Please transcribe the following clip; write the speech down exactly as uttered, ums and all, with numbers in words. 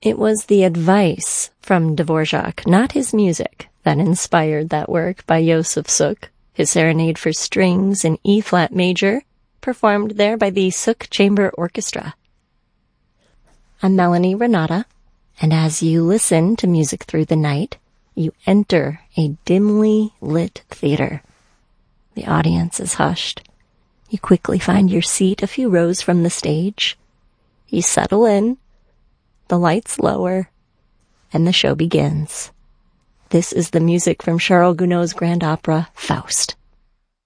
It was the advice from Dvorak, not his music, that inspired that work by Josef Suk, his serenade for strings in E-flat major, performed there by the Suk Chamber Orchestra. I'm Melanie Renata, and as you listen to Music Through the Night, you enter a dimly lit theater. The audience is hushed. You quickly find your seat a few rows from the stage. You settle in, the lights lower, and the show begins. This is the music from Charles Gounod's grand opera, Faust.